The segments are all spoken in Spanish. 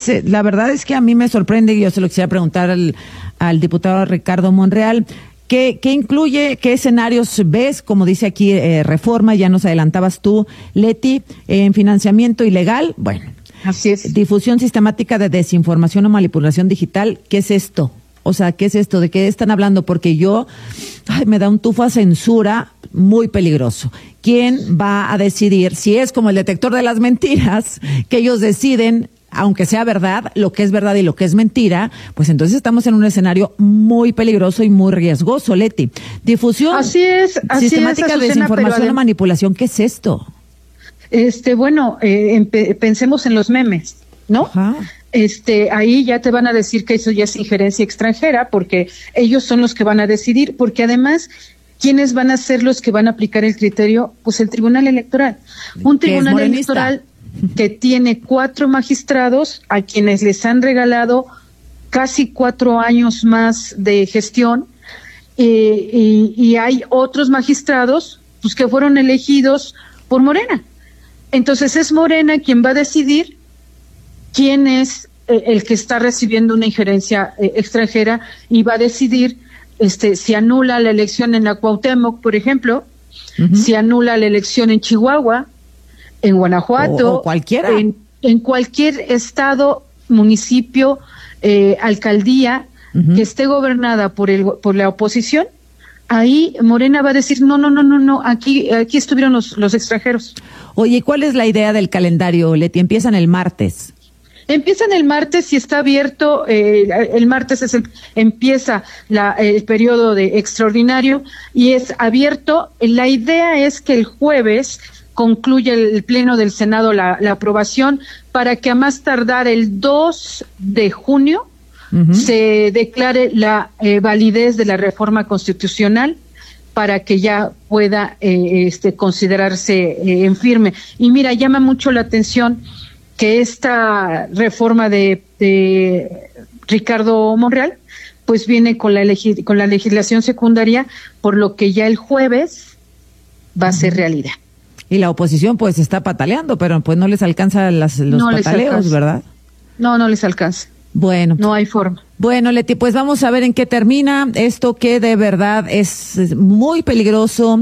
la verdad es que a mí me sorprende, y yo se lo quisiera preguntar al diputado Ricardo Monreal, ¿qué incluye, qué escenarios ves, como dice aquí Reforma, ya nos adelantabas tú, Leti, en financiamiento ilegal? Bueno, así es. Difusión sistemática de desinformación o manipulación digital, ¿qué es esto? O sea, ¿qué es esto? ¿De qué están hablando? Porque me da un tufo a censura muy peligroso. ¿Quién va a decidir si es como el detector de las mentiras, que ellos deciden, aunque sea verdad, lo que es verdad y lo que es mentira? Pues entonces estamos en un escenario muy peligroso y muy riesgoso, Leti. Difusión sistemática de desinformación o manipulación, ¿qué es esto? Pensemos en los memes, ¿no? Ajá. Ahí ya te van a decir que eso ya es injerencia extranjera, porque ellos son los que van a decidir, porque además, ¿quiénes van a ser los que van a aplicar el criterio? Pues el Tribunal Electoral. Un Tribunal Electoral que tiene 4 magistrados a quienes les han regalado casi 4 años más de gestión, y hay otros magistrados pues que fueron elegidos por Morena. Entonces es Morena quien va a decidir quién es el que está recibiendo una injerencia extranjera, y va a decidir si anula la elección en la Cuauhtémoc, por ejemplo, si anula la elección en Chihuahua, en Guanajuato, o cualquiera, en cualquier estado, municipio, alcaldía que esté gobernada por la oposición. Ahí Morena va a decir, no, aquí estuvieron los extranjeros. Oye, ¿cuál es la idea del calendario, Leti? Empiezan el martes. Empiezan el martes y está abierto, el martes empieza el periodo de extraordinario y es abierto. La idea es que el jueves concluya el Pleno del Senado la aprobación, para que a más tardar el 2 de junio se declare la validez de la reforma constitucional, para que ya pueda considerarse en firme. Y mira, llama mucho la atención que esta reforma de Ricardo Monreal pues viene con la legislación secundaria, por lo que ya el jueves va a ser realidad. Y la oposición pues está pataleando, pero pues no les alcanza los pataleos, ¿verdad? No les alcanza. Bueno. No hay forma. Bueno, Leti, pues vamos a ver en qué termina esto, que de verdad es muy peligroso.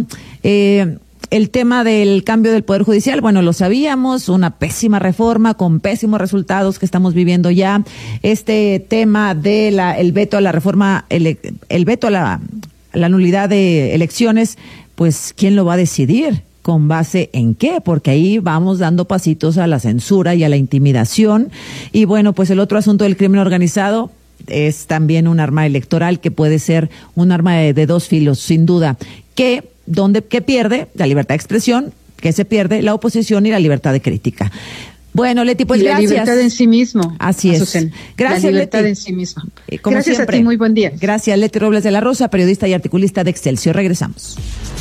El tema del cambio del Poder Judicial, bueno, lo sabíamos, una pésima reforma con pésimos resultados que estamos viviendo ya. Este tema de el veto a la reforma, el veto a la nulidad de elecciones, pues ¿quién lo va a decidir? ¿Con base en qué? Porque ahí vamos dando pasitos a la censura y a la intimidación. Y bueno, pues el otro asunto del crimen organizado es también un arma electoral que puede ser un arma de dos filos, sin duda. ¿Qué pierde? La libertad de expresión, que se pierde la oposición y la libertad de crítica. Bueno, Leti, pues gracias. La libertad en sí mismo. Así es. Azucena. Gracias, la libertad Leti. en sí mismo. Gracias siempre. A ti, muy buen día. Gracias, Leti Robles de la Rosa, periodista y articulista de Excelsior. Regresamos.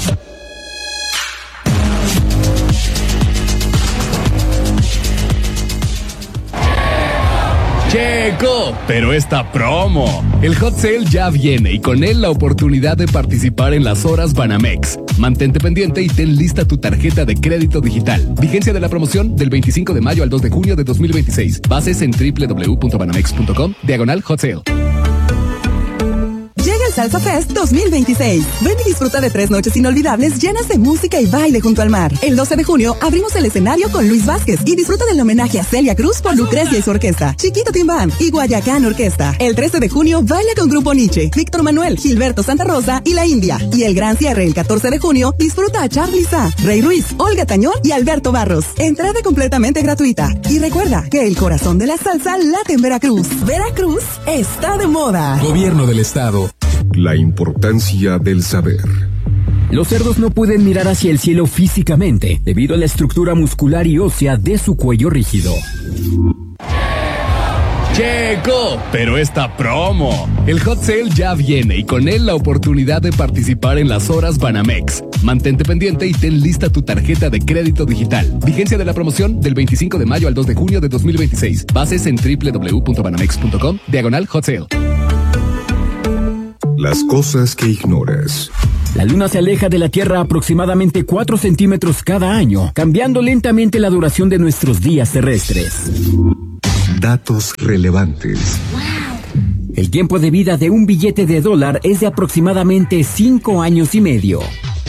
Checo, pero esta promo. El Hot Sale ya viene y con él la oportunidad de participar en las horas Banamex. Mantente pendiente y ten lista tu tarjeta de crédito digital. Vigencia de la promoción del 25 de mayo al 2 de junio de 2026. Bases en www.banamex.com/Hot Sale. Llega el Salsa Fest 2026. Ven y disfruta de 3 noches inolvidables llenas de música y baile junto al mar. El 12 de junio abrimos el escenario con Luis Vázquez y disfruta del homenaje a Celia Cruz por Lucrecia y su orquesta, Chiquito Tim Band y Guayacán Orquesta. El 13 de junio baila con Grupo Nietzsche, Víctor Manuel, Gilberto Santa Rosa y La India. Y el gran cierre el 14 de junio disfruta a Charly Sa, Rey Ruiz, Olga Tañón y Alberto Barros. Entrada completamente gratuita. Y recuerda que el corazón de la salsa late en Veracruz. Veracruz está de moda. Gobierno del Estado. La importancia del saber. Los cerdos no pueden mirar hacia el cielo físicamente debido a la estructura muscular y ósea de su cuello rígido. Checo, pero esta promo. El Hot Sale ya viene y con él la oportunidad de participar en las horas Banamex. Mantente pendiente y ten lista tu tarjeta de crédito digital. Vigencia de la promoción del 25 de mayo al 2 de junio de 2026. Bases en www.banamex.com/Hot Sale. Las cosas que ignoras. La Luna se aleja de la Tierra aproximadamente 4 centímetros cada año, cambiando lentamente la duración de nuestros días terrestres. Datos relevantes. El tiempo de vida de un billete de $1 es de aproximadamente 5 años y medio.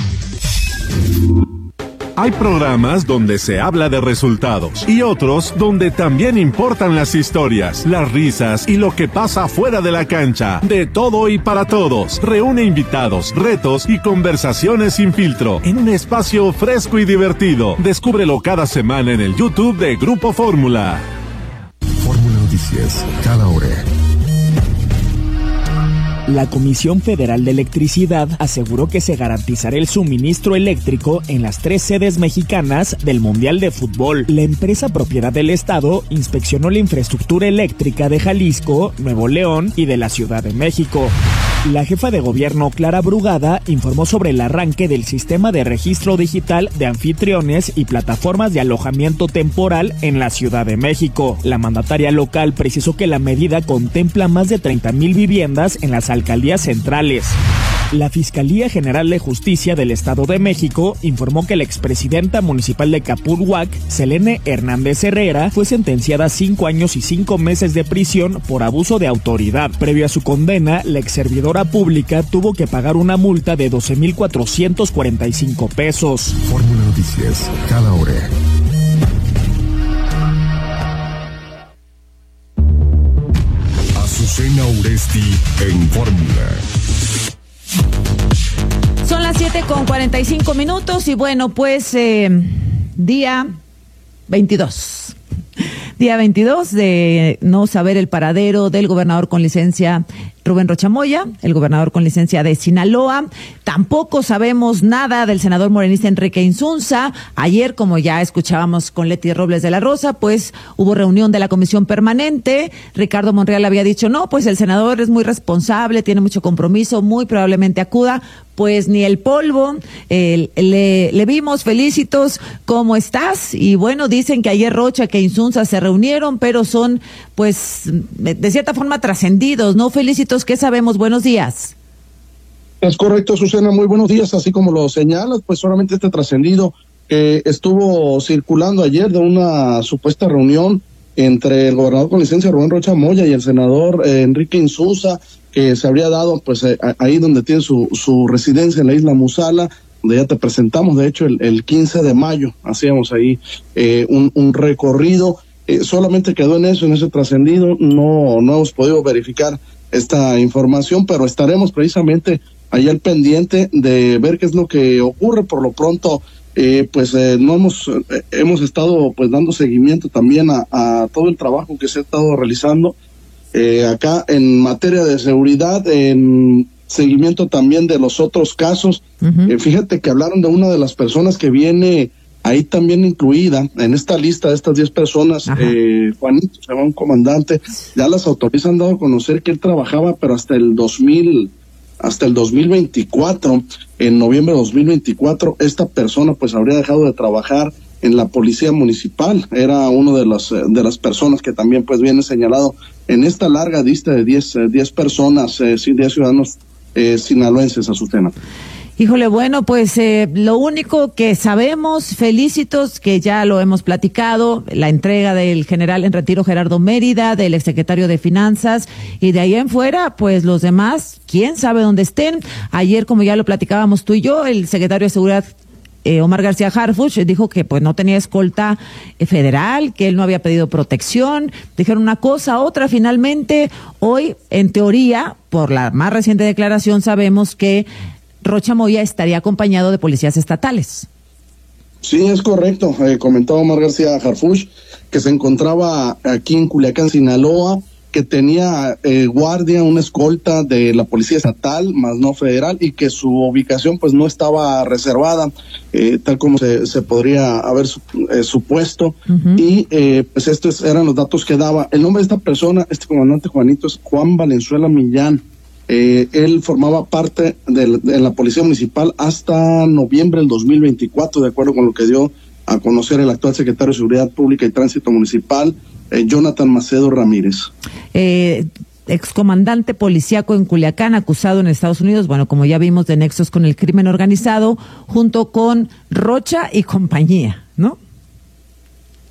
Hay programas donde se habla de resultados y otros donde también importan las historias, las risas y lo que pasa fuera de la cancha. De todo y para todos. Reúne invitados, retos y conversaciones sin filtro en un espacio fresco y divertido. Descúbrelo cada semana en el YouTube de Grupo Fórmula. Fórmula Noticias, cada hora. La Comisión Federal de Electricidad aseguró que se garantizará el suministro eléctrico en las 3 sedes mexicanas del Mundial de Fútbol. La empresa propiedad del Estado inspeccionó la infraestructura eléctrica de Jalisco, Nuevo León y de la Ciudad de México. La jefa de gobierno, Clara Brugada, informó sobre el arranque del sistema de registro digital de anfitriones y plataformas de alojamiento temporal en la Ciudad de México. La mandataria local precisó que la medida contempla más de 30,000 viviendas en las alcaldías centrales. La Fiscalía General de Justicia del Estado de México informó que la expresidenta municipal de Capulhuac, Selene Hernández Herrera, fue sentenciada a 5 años y 5 meses de prisión por abuso de autoridad. Previo a su condena, la exservidora pública tuvo que pagar una multa de 12,445 pesos. Fórmula Noticias, cada hora. Azucena Uresti en Fórmula. Son las 7:45 y bueno, pues día 22. Día 22 de no saber el paradero del gobernador con licencia Rubén Rocha Moya, el gobernador con licencia de Sinaloa. Tampoco sabemos nada del senador morenista Enrique Insunza. Ayer, como ya escuchábamos con Leti Robles de la Rosa, pues hubo reunión de la comisión permanente. Ricardo Monreal había dicho, no, pues el senador es muy responsable, tiene mucho compromiso, muy probablemente acuda. Pues ni el polvo, le vimos. Felicitos, ¿cómo estás? Y bueno, dicen que ayer Rocha, que Insunza se reunieron, pero son, pues, de cierta forma trascendidos, ¿no? Felicitos, ¿qué sabemos? Buenos días. Es correcto, Azucena, muy buenos días. Así como lo señalas, pues solamente este trascendido que estuvo circulando ayer de una supuesta reunión entre el gobernador con licencia Rubén Rocha Moya y el senador Enrique Insunza, que se habría dado pues ahí donde tiene su residencia en la isla Musala, donde ya te presentamos, de hecho el 15 de mayo hacíamos ahí un recorrido, solamente quedó en eso, en ese trascendido. No hemos podido verificar esta información, pero estaremos precisamente ahí al pendiente de ver qué es lo que ocurre. Por lo pronto no hemos estado pues dando seguimiento también a todo el trabajo que se ha estado realizando acá en materia de seguridad, en seguimiento también de los otros casos. Fíjate que hablaron de una de las personas que viene ahí también incluida en esta lista de estas 10 personas, Juanito, se llama un comandante. Ya las autoridades han dado a conocer que él trabajaba, pero hasta el 2024, en noviembre de 2024, esta persona pues habría dejado de trabajar en la policía municipal. Era uno de las personas que también pues viene señalado en esta larga lista de 10 personas, 10 ciudadanos sinaloenses, Azucena. Híjole, bueno, pues lo único que sabemos, Felicitos, que ya lo hemos platicado, la entrega del general en retiro Gerardo Mérida, del exsecretario de Finanzas, y de ahí en fuera, pues los demás, quién sabe dónde estén. Ayer, como ya lo platicábamos tú y yo, el secretario de Seguridad, Omar García Harfuch, dijo que pues no tenía escolta federal, que él no había pedido protección. Dijeron una cosa, otra. Finalmente, hoy, en teoría, por la más reciente declaración, sabemos que Rocha Moya estaría acompañado de policías estatales. Sí, es correcto. Comentaba Omar García Harfuch que se encontraba aquí en Culiacán, Sinaloa, que tenía guardia, una escolta de la policía estatal, más no federal, y que su ubicación pues no estaba reservada, tal como se podría haber supuesto. Y pues estos eran los datos que daba. El nombre de esta persona, este comandante Juanito, es Juan Valenzuela Millán. Él formaba parte de la policía municipal hasta noviembre del 2024, de acuerdo con lo que dio a conocer el actual secretario de Seguridad Pública y Tránsito Municipal, Jonathan Macedo Ramírez. Excomandante policíaco en Culiacán, acusado en Estados Unidos, bueno, como ya vimos, de nexos con el crimen organizado, junto con Rocha y compañía, ¿no?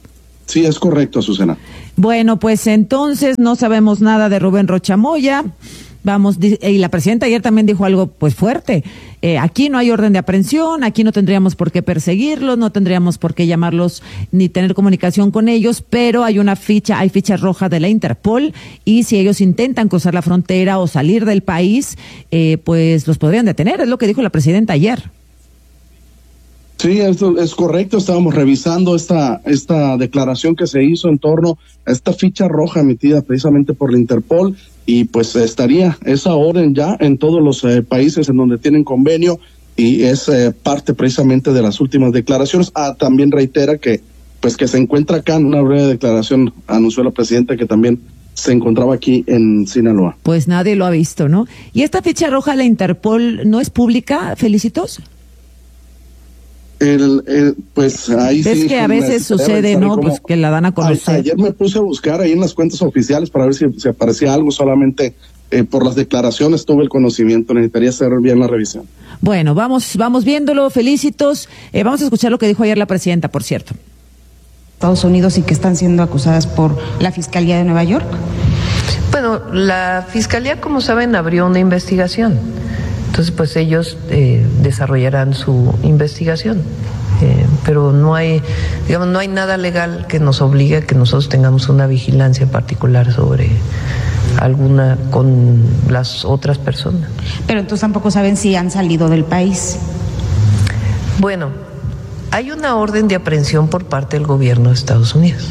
Sí, es correcto, Azucena. Bueno, pues entonces no sabemos nada de Rubén Rocha Moya. Vamos, y la presidenta ayer también dijo algo pues fuerte. Aquí no hay orden de aprehensión, aquí no tendríamos por qué perseguirlos, no tendríamos por qué llamarlos ni tener comunicación con ellos, pero hay ficha roja de la Interpol, y si ellos intentan cruzar la frontera o salir del país, pues los podrían detener, es lo que dijo la presidenta ayer. Sí, esto es correcto. Estábamos revisando esta declaración que se hizo en torno a esta ficha roja emitida precisamente por la Interpol, y pues estaría esa orden ya en todos los países en donde tienen convenio, y es parte precisamente de las últimas declaraciones. También reitera que se encuentra acá, en una breve declaración anunció la presidenta que también se encontraba aquí en Sinaloa. Pues nadie lo ha visto, ¿no? ¿Y esta ficha roja de la Interpol no es pública, Felicitos? Pues ahí sí. Es que a veces sucede, ¿no? Pues que la dan a conocer. Ayer me puse a buscar ahí en las cuentas oficiales para ver si aparecía algo. Solamente por las declaraciones tuve el conocimiento. Necesitaría hacer bien la revisión. Bueno, vamos viéndolo. Felicitos. Vamos a escuchar lo que dijo ayer la presidenta, por cierto. Estados Unidos y que están siendo acusadas por la Fiscalía de Nueva York. Bueno, la Fiscalía, como saben, abrió una investigación. Entonces, pues ellos desarrollarán su investigación, pero no hay nada legal que nos obligue a que nosotros tengamos una vigilancia particular sobre alguna con las otras personas. Pero entonces tampoco saben si han salido del país. Bueno, hay una orden de aprehensión por parte del gobierno de Estados Unidos.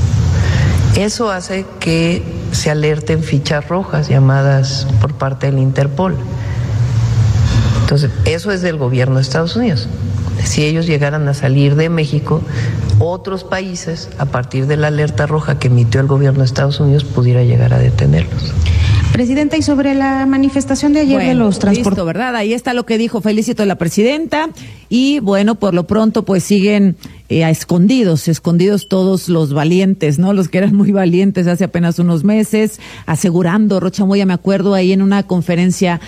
Eso hace que se alerten fichas rojas llamadas por parte del Interpol. Entonces, eso es del gobierno de Estados Unidos. Si ellos llegaran a salir de México, otros países, a partir de la alerta roja que emitió el gobierno de Estados Unidos, pudiera llegar a detenerlos. Presidenta, y sobre la manifestación de ayer de los transportes, ¿verdad? Ahí está lo que dijo Felicito la presidenta, y bueno, por lo pronto pues siguen escondidos todos los valientes, ¿no? Los que eran muy valientes hace apenas unos meses, asegurando, Rocha Moya, me acuerdo ahí en una conferencia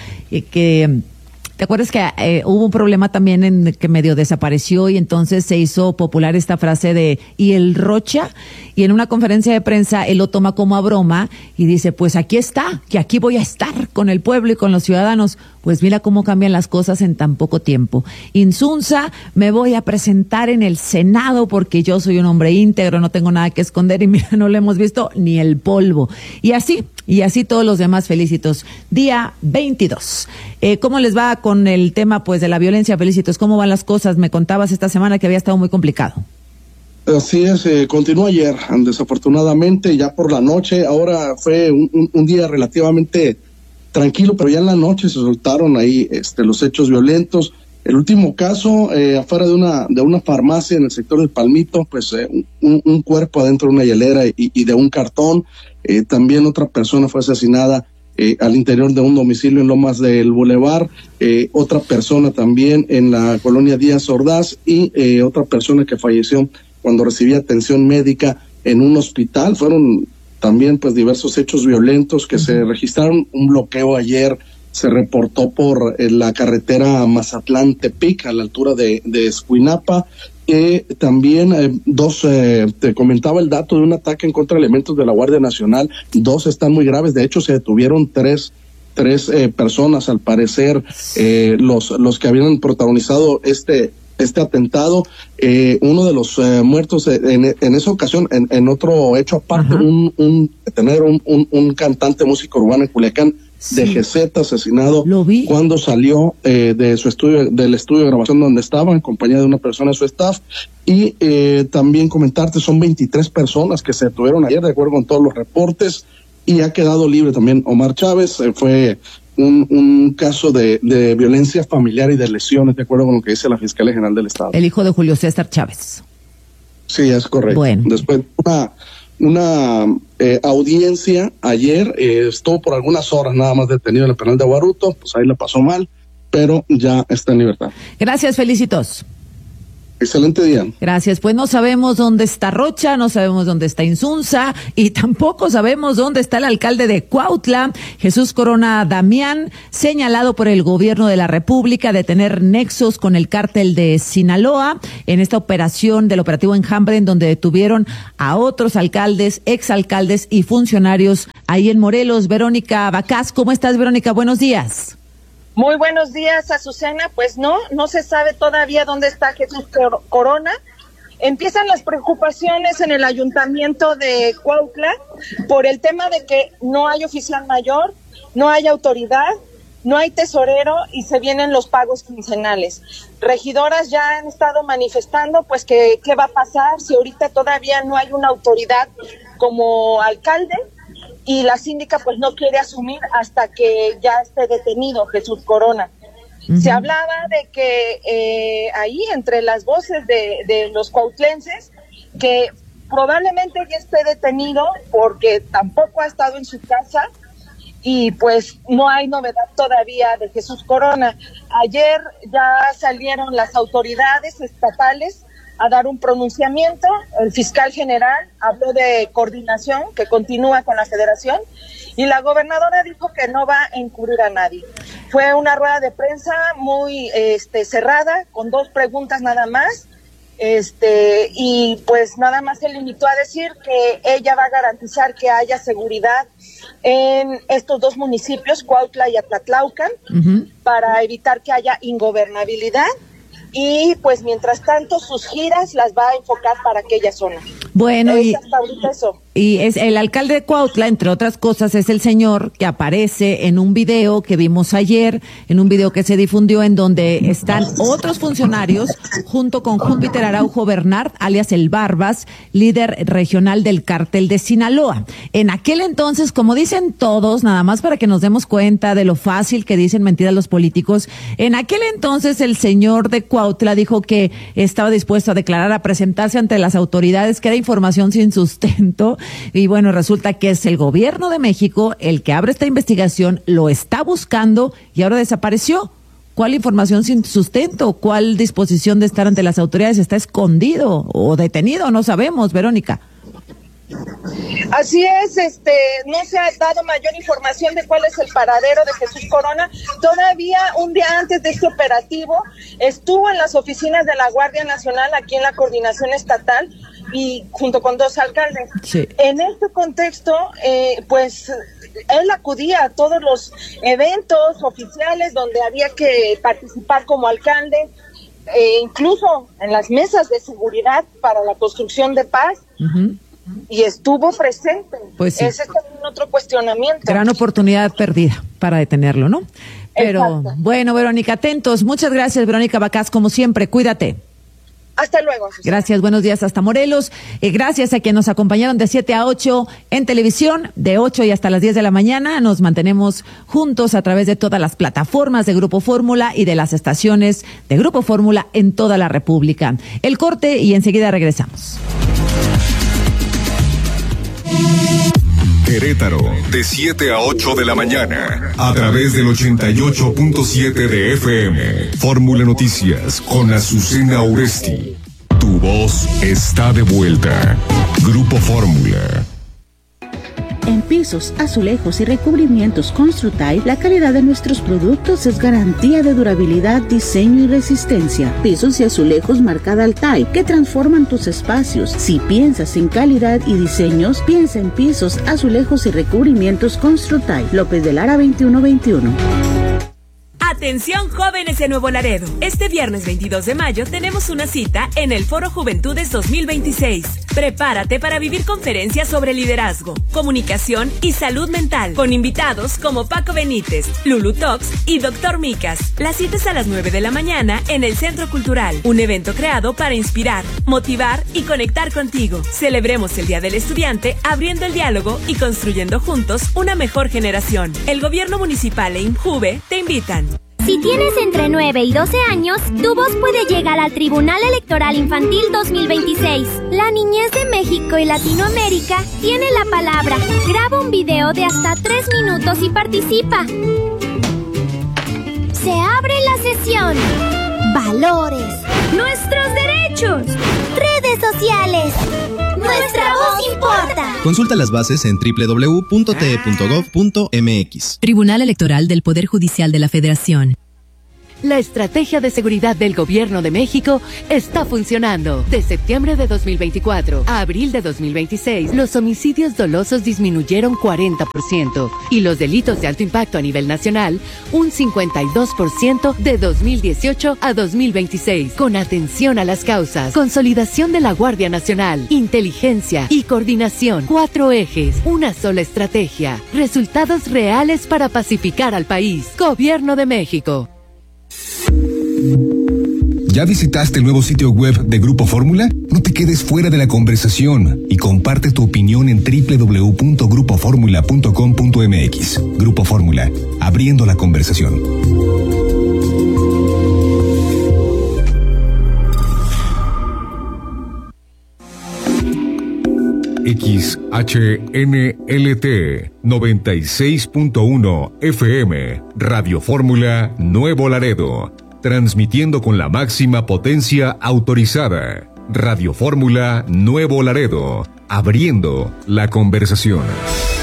¿te acuerdas que hubo un problema también en que medio desapareció, y entonces se hizo popular esta frase de ¿y el Rocha? Y en una conferencia de prensa él lo toma como a broma y dice, pues aquí está, que aquí voy a estar con el pueblo y con los ciudadanos. Pues mira cómo cambian las cosas en tan poco tiempo. Insunza, me voy a presentar en el Senado porque yo soy un hombre íntegro, no tengo nada que esconder, y mira, no le hemos visto ni el polvo. Y así todos los demás. Felicitos. Día 22. ¿Cómo les va con el tema pues de la violencia, Felicitos? ¿Cómo van las cosas? Me contabas esta semana que había estado muy complicado. Así es, continuó ayer, desafortunadamente, ya por la noche. Ahora fue un día relativamente tranquilo, pero ya en la noche se soltaron ahí los hechos violentos. El último caso, afuera de una farmacia en el sector del Palmito, pues un cuerpo adentro de una hielera y de un cartón. También otra persona fue asesinada al interior de un domicilio en Lomas del Boulevard. Otra persona también en la colonia Díaz Ordaz, y otra persona que falleció cuando recibía atención médica en un hospital. Fueron también pues diversos hechos violentos que se registraron. Un bloqueo ayer se reportó por la carretera Mazatlán-Tepic, a la altura de Escuinapa. También te comentaba el dato de un ataque en contra de elementos de la Guardia Nacional. 2 están muy graves. De hecho, se detuvieron tres personas, al parecer, los que habían protagonizado este atentado. Uno de los muertos en esa ocasión, en otro hecho aparte, un cantante músico urbano en Culiacán, de GZ, asesinado cuando salió de su estudio, del estudio de grabación donde estaba, en compañía de una persona de su staff. Y también comentarte, son 23 personas que se detuvieron ayer, de acuerdo con todos los reportes, y ha quedado libre también Omar Chávez. Fue un caso de violencia familiar y de lesiones, de acuerdo con lo que dice la Fiscalía General del Estado. El hijo de Julio César Chávez. Sí, es correcto. Bueno. Después una audiencia ayer, estuvo por algunas horas nada más detenido en el penal de Aguaruto, pues ahí la pasó mal, pero ya está en libertad. Gracias, Felicitos. Excelente día. Gracias. Pues no sabemos dónde está Rocha, no sabemos dónde está Insunza y tampoco sabemos dónde está el alcalde de Cuautla, Jesús Corona Damián, señalado por el gobierno de la República de tener nexos con el cártel de Sinaloa en esta operación del operativo Enjambre, en donde detuvieron a otros alcaldes, exalcaldes y funcionarios ahí en Morelos. Verónica Bacás, ¿cómo estás, Verónica? Buenos días. Muy buenos días, Azucena. Pues no se sabe todavía dónde está Jesús Corona. Empiezan las preocupaciones en el ayuntamiento de Cuautla por el tema de que no hay oficial mayor, no hay autoridad, no hay tesorero y se vienen los pagos quincenales. Regidoras ya han estado manifestando pues que qué va a pasar si ahorita todavía no hay una autoridad como alcalde. Y la síndica pues no quiere asumir hasta que ya esté detenido Jesús Corona. Uh-huh. Se hablaba de que ahí entre las voces de los cuautlenses que probablemente ya esté detenido porque tampoco ha estado en su casa y pues no hay novedad todavía de Jesús Corona. Ayer ya salieron las autoridades estatales a dar un pronunciamiento. El fiscal general habló de coordinación que continúa con la federación y la gobernadora dijo que no va a encubrir a nadie. Fue una rueda de prensa muy cerrada, con 2 preguntas nada más, y pues nada más se limitó a decir que ella va a garantizar que haya seguridad en estos 2 municipios, Cuautla y Atlatlaucan, uh-huh, para evitar que haya ingobernabilidad. Y pues mientras tanto sus giras las va a enfocar para aquella zona. Bueno, y es el alcalde de Cuautla, entre otras cosas, es el señor que aparece en un video que vimos ayer, en un video que se difundió en donde están otros funcionarios junto con Júpiter Araujo Bernard, alias el Barbas, líder regional del cártel de Sinaloa. En aquel entonces, como dicen todos, nada más para que nos demos cuenta de lo fácil que dicen mentiras los políticos, en aquel entonces el señor de Cuautla dijo que estaba dispuesto a declarar, a presentarse ante las autoridades, que era información sin sustento. Y bueno, resulta que es el gobierno de México el que abre esta investigación, lo está buscando y ahora desapareció. ¿Cuál información sin sustento? ¿Cuál disposición de estar ante las autoridades? ¿Está escondido o detenido? No sabemos, Verónica. Así es, no se ha dado mayor información de cuál es el paradero de Jesús Corona. Todavía un día antes de este operativo estuvo en las oficinas de la Guardia Nacional aquí en la coordinación estatal y junto con 2 alcaldes. Sí. En este contexto, pues él acudía a todos los eventos oficiales donde había que participar como alcalde, incluso en las mesas de seguridad para la construcción de paz. Uh-huh. Y estuvo presente. Pues sí. Ese es también otro cuestionamiento. Gran oportunidad perdida para detenerlo, ¿no? Pero exacto. Bueno, Verónica, atentos. Muchas gracias, Verónica Bacás, como siempre. Cuídate. Hasta luego. Susana. Gracias, buenos días hasta Morelos. Gracias a quienes nos acompañaron de 7 a 8 en televisión, de 8 y hasta las 10 de la mañana. Nos mantenemos juntos a través de todas las plataformas de Grupo Fórmula y de las estaciones de Grupo Fórmula en toda la República. El corte y enseguida regresamos. Querétaro, de 7 a 8 de la mañana, a través del 88.7 de FM. Fórmula Noticias con Azucena Oresti. Tu voz está de vuelta. Grupo Fórmula. En pisos, azulejos y recubrimientos Construtile, la calidad de nuestros productos es garantía de durabilidad, diseño y resistencia. Pisos y azulejos marca Daltile, que transforman tus espacios. Si piensas en calidad y diseños, piensa en pisos, azulejos y recubrimientos Construtile. López de Lara 2121. Atención jóvenes de Nuevo Laredo. Este viernes 22 de mayo tenemos una cita en el Foro Juventudes 2026. Prepárate para vivir conferencias sobre liderazgo, comunicación y salud mental, con invitados como Paco Benítez, Lulu Tox y Dr. Micas. La cita es a las 9 de la mañana en el Centro Cultural, un evento creado para inspirar, motivar y conectar contigo. Celebremos el Día del Estudiante abriendo el diálogo y construyendo juntos una mejor generación. El Gobierno Municipal e INJUVE te invitan. Si tienes entre 9 y 12 años, tu voz puede llegar al Tribunal Electoral Infantil 2026. La niñez de México y Latinoamérica tiene la palabra. Graba un video de hasta 3 minutos y participa. Se abre la sesión. Valores. Nuestros derechos. derechos. Redes sociales. Nuestra voz importa. Consulta las bases en www.te.gov.mx. Tribunal Electoral del Poder Judicial de la Federación. La estrategia de seguridad del Gobierno de México está funcionando. De septiembre de 2024 a abril de 2026, los homicidios dolosos disminuyeron 40% y los delitos de alto impacto a nivel nacional un 52% de 2018 a 2026. Con atención a las causas, consolidación de la Guardia Nacional, inteligencia y coordinación. 4 ejes, una sola estrategia. Resultados reales para pacificar al país. Gobierno de México. ¿Ya visitaste el nuevo sitio web de Grupo Fórmula? No te quedes fuera de la conversación y comparte tu opinión en www.grupoformula.com.mx. Grupo Fórmula, abriendo la conversación. XHNLT 96.1 FM, Radio Fórmula Nuevo Laredo, transmitiendo con la máxima potencia autorizada. Radio Fórmula Nuevo Laredo, abriendo la conversación.